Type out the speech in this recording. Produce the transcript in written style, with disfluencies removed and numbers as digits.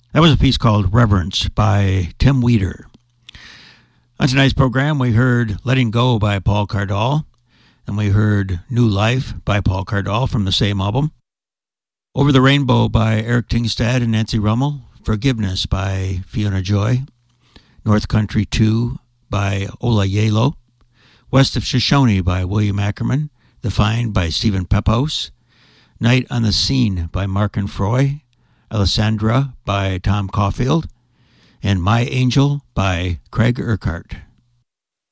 That was a piece called Reverence by Tim Weeder. On tonight's program, we heard Letting Go by Paul Cardall, and we heard New Life by Paul Cardall from the same album. Over the Rainbow by Eric Tingstad and Nancy Rummel, Forgiveness by Fiona Joy, North Country 2 by Ola Yalo, West of Shoshone by William Ackerman, The Find by Stephen Pepose, Night on the Scene by Mark and Froy, Alessandra by Tom Caulfield, and My Angel by Craig Urquhart.